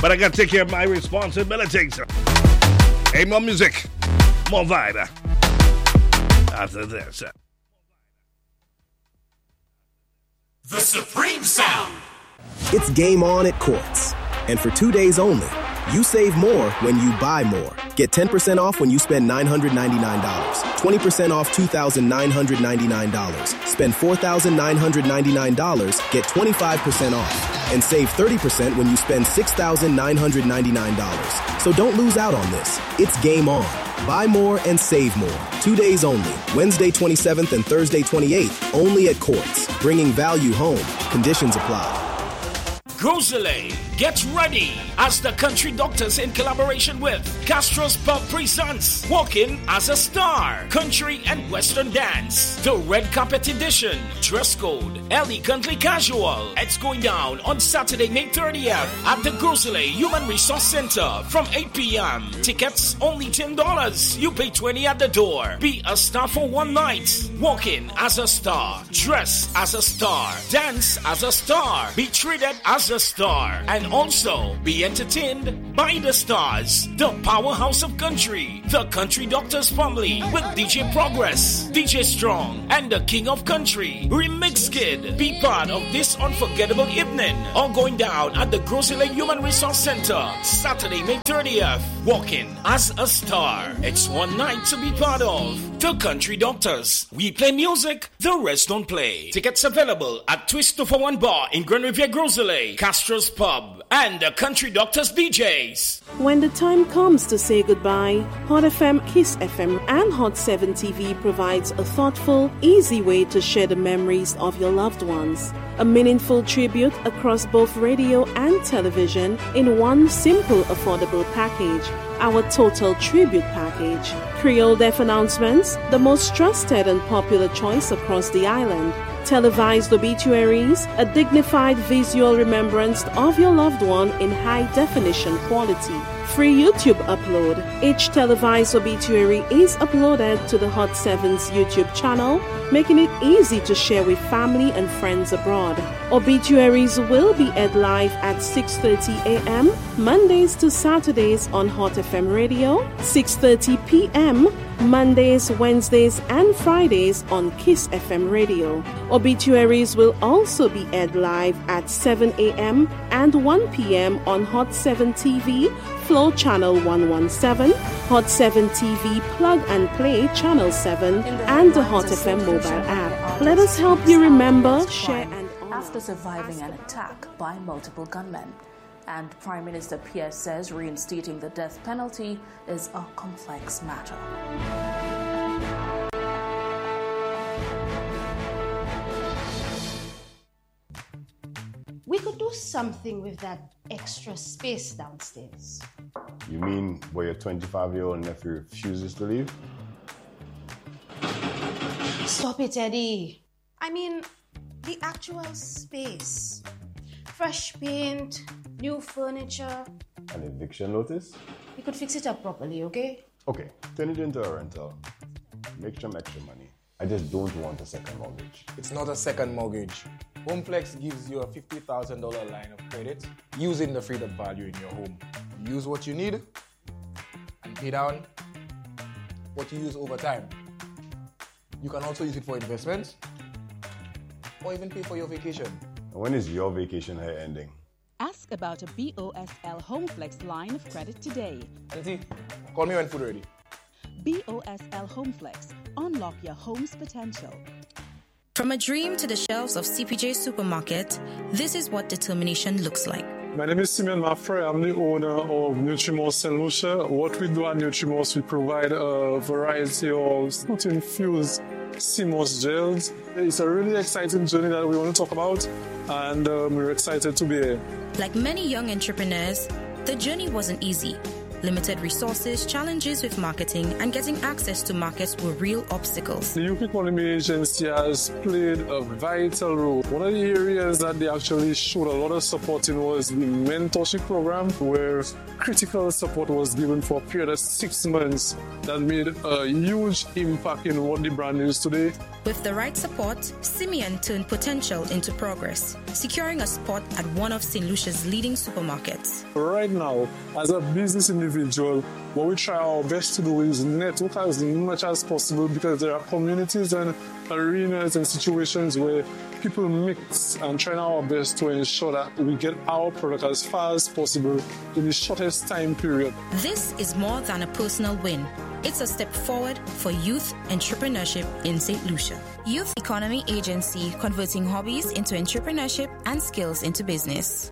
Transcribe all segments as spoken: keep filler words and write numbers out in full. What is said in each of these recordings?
but I gotta take care of my responsibilities. Hey, more music, more vibe. After this, the Supreme Sound. It's game on at Quartz, and for two days only, you save more when you buy more. Get ten percent off when you spend nine hundred ninety-nine dollars, twenty percent off two thousand nine hundred ninety-nine dollars. Spend four thousand nine hundred ninety-nine dollars, get twenty-five percent off, and save thirty percent when you spend six thousand nine hundred ninety-nine dollars. So don't lose out on this. It's game on. Buy more and save more. Two days only. Wednesday twenty-seventh and Thursday twenty-eighth. Only at Quartz. Bringing value home. Conditions apply. Groseley, get ready as the Country Doctors in collaboration with Castro's Pub presents Walking as a Star, Country and Western Dance, the Red Carpet Edition, dress code, elegantly casual. It's going down on Saturday, May thirtieth at the Groseley Human Resource Center from eight p.m. Tickets only ten dollars. You pay twenty dollars at the door. Be a star for one night. Walking as a star, dress as a star, dance as a star, be treated as a star, and also be entertained by the stars. The powerhouse of country, the Country Doctors family with D J Progress, D J Strong, and the King of Country, Remix Kid. Be part of this unforgettable evening. All going down at the Groseley Human Resource Center, Saturday, May thirtieth. Walking as a star. It's one night to be part of. The Country Doctors. We play music, the rest don't play. Tickets available at Twist two forty-one Bar in Grand Riviere Groseley, Castro's Pub, and the Country Doctors D Js. When the time comes to say goodbye, Hot F M, Kiss F M, and Hot seven T V provides a thoughtful, easy way to share the memories of your loved ones. A meaningful tribute across both radio and television in one simple, affordable package. Our Total Tribute Package. Creole Deaf Announcements, the most trusted and popular choice across the island. Televised obituaries, a dignified visual remembrance of your loved one in high-definition quality. Free YouTube upload. Each televised obituary is uploaded to the Hot seven's YouTube channel, making it easy to share with family and friends abroad. Obituaries will be aired live at six thirty a.m. Mondays to Saturdays on Hot F M Radio, six thirty p.m. Mondays, Wednesdays, and Fridays on Kiss F M Radio. Obituaries will also be aired live at seven a.m. and one p.m. on Hot seven T V, Flow Channel one seventeen, Hot seven T V Plug and Play Channel seven, and the Hot F M mobile app. Let us help you remember, share, and honor. After surviving an attack by multiple gunmen. And Prime Minister Pierre says reinstating the death penalty is a complex matter. We could do something with that extra space downstairs. You mean where your twenty-five-year-old nephew refuses to leave? Stop it, Eddie. I mean, the actual space. Fresh paint, new furniture. An eviction notice? We could fix it up properly, okay? Okay, turn it into a rental. Make some extra money. I just don't want a second mortgage. It's not a second mortgage. HomeFlex gives you a fifty thousand dollars line of credit using the freed-up value in your home. You use what you need and pay down what you use over time. You can also use it for investments or even pay for your vacation. And when is your vacation here ending? Ask about a B O S L HomeFlex line of credit today. Auntie, call me when food ready. B O S L HomeFlex. Unlock your home's potential. From a dream to the shelves of C P J Supermarket, this is what determination looks like. My name is Simeon Maffrey. I'm the owner of Nutrimos Saint Lucia. What we do at Nutrimos, we provide a variety of fruit-infused C M O S gels. It's a really exciting journey that we want to talk about, and um, we're excited to be here. Like many young entrepreneurs, the journey wasn't easy. Limited resources, challenges with marketing, and getting access to markets were real obstacles. The Youth Economy Agency has played a vital role. One of the areas that they actually showed a lot of support in was the mentorship program, where critical support was given for a period of six months that made a huge impact in what the brand is today. With the right support, Simeon turned potential into progress, securing a spot at one of Saint Lucia's leading supermarkets. Right now, as a business individual, what we try our best to do is network as much as possible, because there are communities and arenas and situations where people mix, and trying our best to ensure that we get our product as far as possible in the shortest time period. This is more than a personal win. It's a step forward for youth entrepreneurship in Saint Lucia. Youth Economy Agency, converting hobbies into entrepreneurship and skills into business.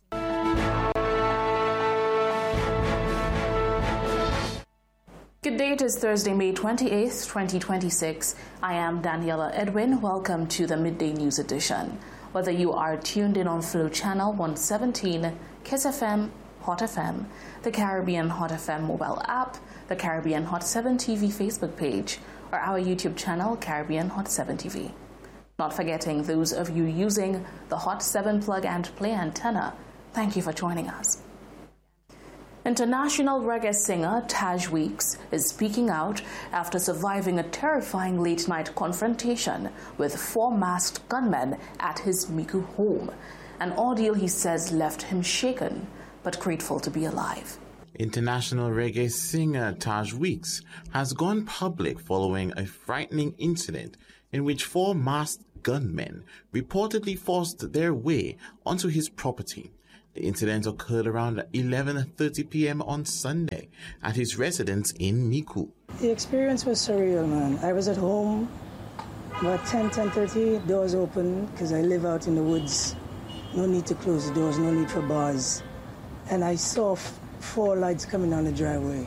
Good day, it is Thursday, May twenty-eighth, twenty twenty-six. I am Daniela Edwin. Welcome to the Midday News Edition. Whether you are tuned in on Flow Channel one seventeen, Kiss F M, Hot F M, the Caribbean Hot F M mobile app, the Caribbean Hot seven T V Facebook page, or our YouTube channel, Caribbean Hot seven T V. Not forgetting those of you using the Hot seven plug and play antenna, thank you for joining us. International reggae singer Taj Weeks is speaking out after surviving a terrifying late-night confrontation with four masked gunmen at his Micoud home. An ordeal he says left him shaken, but grateful to be alive. International reggae singer Taj Weeks has gone public following a frightening incident in which four masked gunmen reportedly forced their way onto his property. The incident occurred around eleven thirty p.m. on Sunday at his residence in Micoud. The experience was surreal, man. I was at home about ten, ten thirty, doors open, because I live out in the woods. No need to close the doors, no need for bars. And I saw f- four lights coming down the driveway.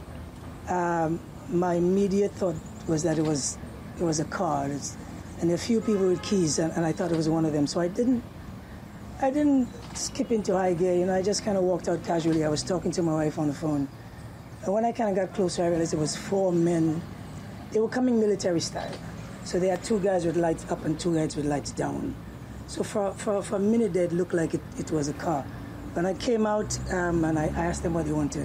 Um, my immediate thought was that it was it was a car, it's, and a few people with keys, and, and I thought it was one of them. So I didn't I didn't skip into high gear, you know, I just kind of walked out casually. I was talking to my wife on the phone. And when I kind of got closer, I realized it was four men. They were coming military style. So they had two guys with lights up and two guys with lights down. So for for, for a minute there, it looked like it, it was a car. When I came out um, and I, I asked them what they wanted.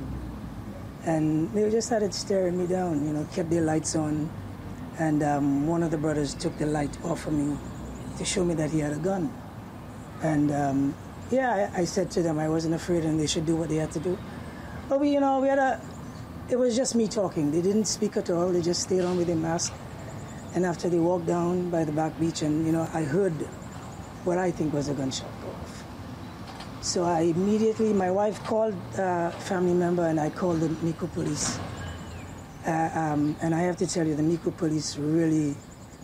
And they just started staring me down, you know, kept their lights on. And um, one of the brothers took the light off of me to show me that he had a gun. And um, yeah, I, I said to them I wasn't afraid and they should do what they had to do. But we, you know, we had a, it was just me talking. They didn't speak at all. They just stayed on with their mask. And after they walked down by the back beach and, you know, I heard what I think was a gunshot go off. So I immediately, my wife called a family member and I called the Micoud police. Uh, um, and I have to tell you, the Micoud police really,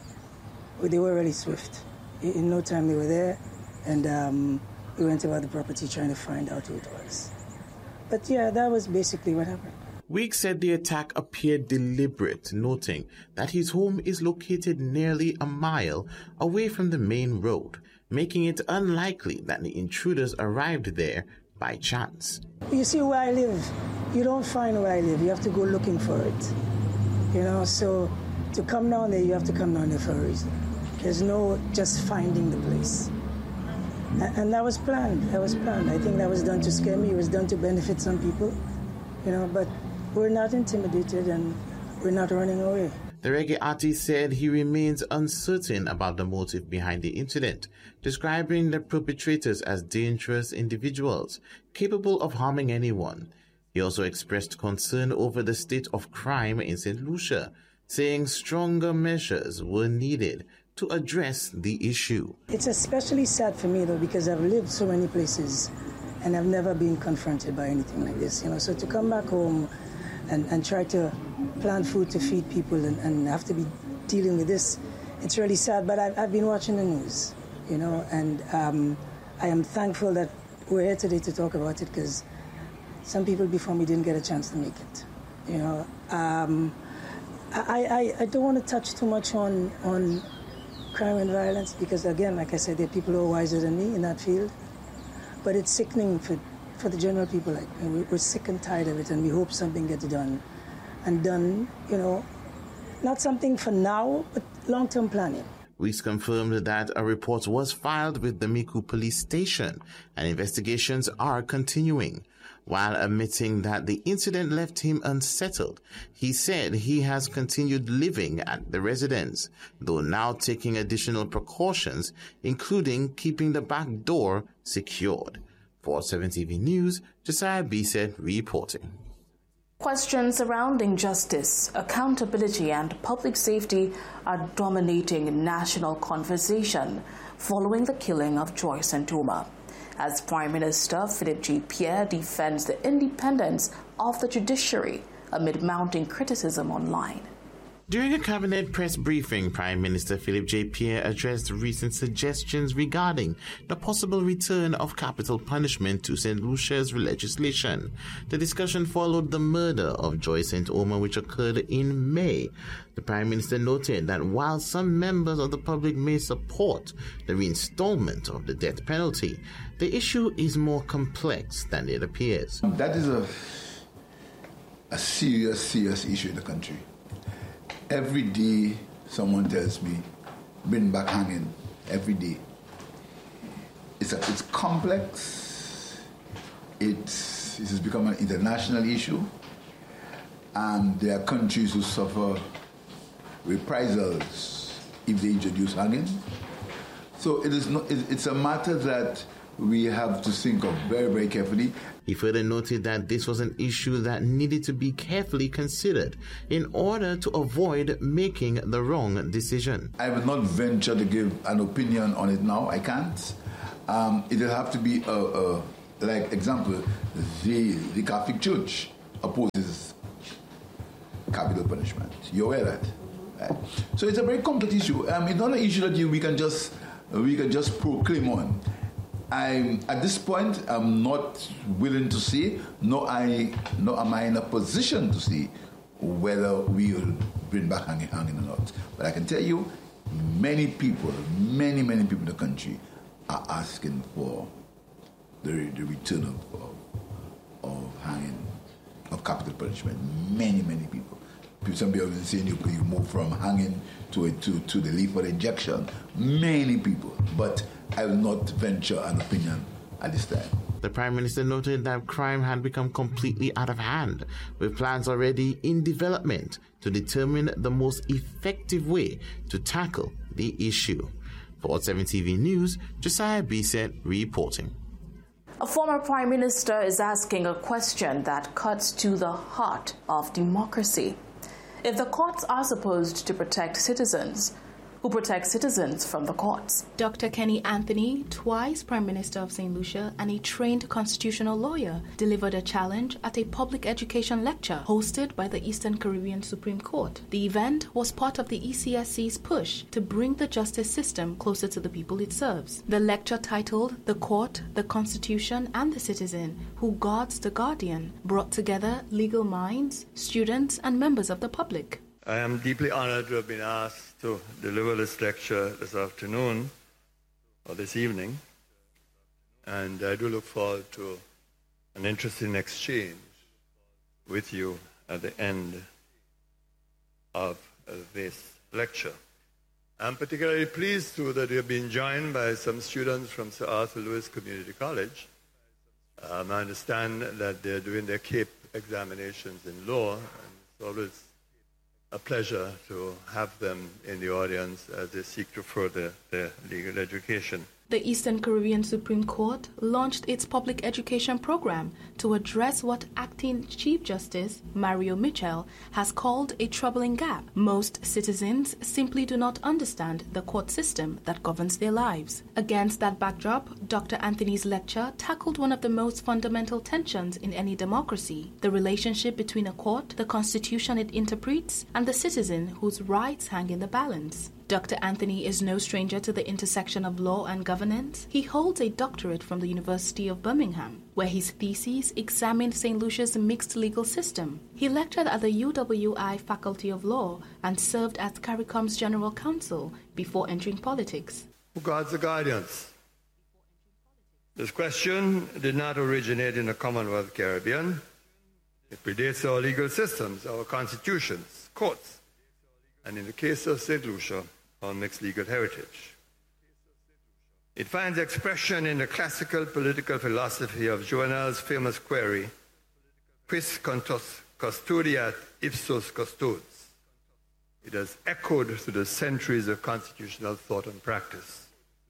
they were really swift. In, in no time they were there. And um, we went about the property trying to find out who it was. But yeah, that was basically what happened. Weeks said the attack appeared deliberate, noting that his home is located nearly a mile away from the main road, making it unlikely that the intruders arrived there by chance. You see where I live, you don't find where I live. You have to go looking for it. You know, so to come down there, you have to come down there for a reason. There's no just finding the place. And that was planned. That was planned. I think that was done to scare me. It was done to benefit some people, you know, but we're not intimidated and we're not running away. The reggae artist said he remains uncertain about the motive behind the incident, describing the perpetrators as dangerous individuals, capable of harming anyone. He also expressed concern over the state of crime in Saint Lucia, saying stronger measures were needed to address the issue. It's especially sad for me, though, because I've lived so many places and I've never been confronted by anything like this. You know, so to come back home and, and try to plan food to feed people and, and have to be dealing with this, it's really sad. But I've, I've been watching the news, you know, and um, I am thankful that we're here today to talk about it, because some people before me didn't get a chance to make it. You know, um, I, I, I don't want to touch too much on on. crime and violence, because again, like I said, there are people who are wiser than me in that field. But it's sickening for, for the general people. Like, we're sick and tired of it, and we hope something gets done. And done, you know, not something for now, but long-term planning. Reese confirmed that a report was filed with the Micoud police station and investigations are continuing. While admitting that the incident left him unsettled, he said he has continued living at the residence, though now taking additional precautions, including keeping the back door secured. For seven T V News, Josiah Bisset reporting. Questions surrounding justice, accountability, and public safety are dominating national conversation following the killing of Joyce Ntouma. As Prime Minister Philippe J. Pierre defends the independence of the judiciary amid mounting criticism online. During a cabinet press briefing, Prime Minister Philippe J. Pierre addressed recent suggestions regarding the possible return of capital punishment to Saint Lucia's legislation. The discussion followed the murder of Joyce Ntouma, which occurred in May. The Prime Minister noted that while some members of the public may support the reinstallment of the death penalty, the issue is more complex than it appears. That is a, a serious, serious issue in the country. Every day someone tells me, bring back hanging, every day. It's, a, it's complex, it's, it has become an international issue, and there are countries who suffer reprisals if they introduce hanging. So it is not, it, it's a matter that we have to think of very, very carefully. He further noted that this was an issue that needed to be carefully considered in order to avoid making the wrong decision. I will not venture to give an opinion on it now. I can't. Um, it will have to be, a, a, like, example, the, the Catholic Church opposes capital punishment. You're aware of that, right? So it's a very complex issue. Um, it's not an issue that you, we can just we can just proclaim on. I'm, at this point, I'm not willing to say, nor, I, nor am I in a position to say whether we will bring back hanging, hanging or not. But I can tell you, many people, many, many people in the country are asking for the, the return of, of, of hanging, of capital punishment. Many, many people. Some people have been saying you, you move from hanging to, a, to, to the lethal injection. Many people. But I will not venture an opinion at this time. The Prime Minister noted that crime had become completely out of hand, with plans already in development to determine the most effective way to tackle the issue. For seven T V News, Josiah Bisset reporting. A former Prime Minister is asking a question that cuts to the heart of democracy. If the courts are supposed to protect citizens, who protects citizens from the courts? Doctor Kenny Anthony, twice Prime Minister of Saint Lucia and a trained constitutional lawyer, delivered a challenge at a public education lecture hosted by the Eastern Caribbean Supreme Court. The event was part of the E C S C's push to bring the justice system closer to the people it serves. The lecture, titled "The Court, the Constitution and the Citizen, Who Guards the Guardian," brought together legal minds, students and members of the public. I am deeply honored to have been asked to deliver this lecture this afternoon, or this evening, and I do look forward to an interesting exchange with you at the end of this lecture. I'm particularly pleased too that you've been joined by some students from Sir Arthur Lewis Community College. Um, I understand that they're doing their CAPE examinations in law, and it's always a pleasure to have them in the audience as they seek to further their legal education. The Eastern Caribbean Supreme Court launched its public education program to address what Acting Chief Justice Mario Mitchell has called a troubling gap. Most citizens simply do not understand the court system that governs their lives. Against that backdrop, Doctor Anthony's lecture tackled one of the most fundamental tensions in any democracy: the relationship between a court, the constitution it interprets, and the citizen whose rights hang in the balance. Doctor Anthony is no stranger to the intersection of law and governance. He holds a doctorate from the University of Birmingham, where his thesis examined Saint Lucia's mixed legal system. He lectured at the U W I Faculty of Law and served as CARICOM's General Counsel before entering politics. Who guards the guardians? This question did not originate in the Commonwealth Caribbean. It predates our legal systems, our constitutions, courts, and in the case of Saint Lucia, our mixed legal heritage. It finds expression in the classical political philosophy of Juvenal's famous query, Quis custodiat ipsos custodes. It has echoed through the centuries of constitutional thought and practice.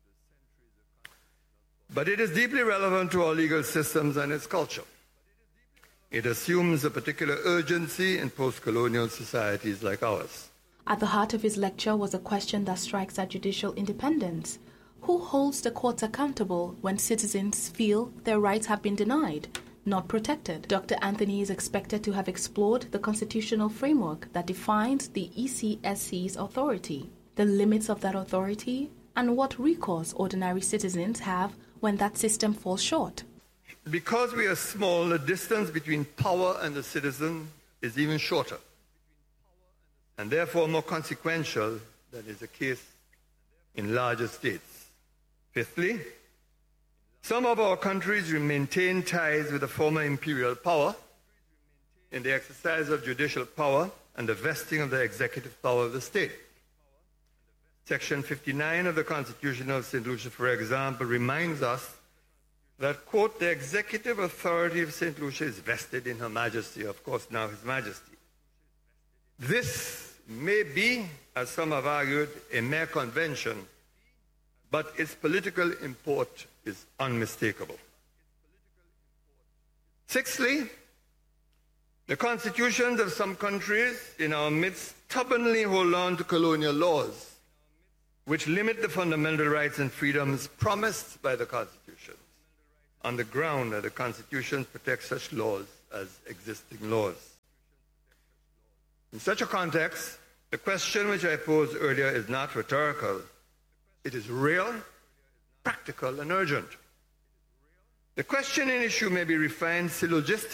But it is deeply relevant to our legal systems and its culture. It assumes a particular urgency in post-colonial societies like ours. At the heart of his lecture was a question that strikes at judicial independence. Who holds the courts accountable when citizens feel their rights have been denied, not protected? Doctor Anthony is expected to have explored the constitutional framework that defines the E C S C's authority, the limits of that authority, and what recourse ordinary citizens have when that system falls short. Because we are small, the distance between power and the citizen is even shorter, and therefore more consequential than is the case in larger states. Fifthly, some of our countries maintain ties with the former imperial power in the exercise of judicial power and the vesting of the executive power of the state. Section fifty-nine of the Constitution of Saint Lucia, for example, reminds us that, quote, the executive authority of Saint Lucia is vested in Her Majesty, of course now His Majesty. This may be, as some have argued, a mere convention, but its political import is unmistakable. Sixthly, the constitutions of some countries in our midst stubbornly hold on to colonial laws, which limit the fundamental rights and freedoms promised by the Constitution, on the ground that the Constitution protects such laws as existing laws. In such a context, the question which I posed earlier is not rhetorical. It is real, practical, and urgent. The question in issue may be refined syllogistically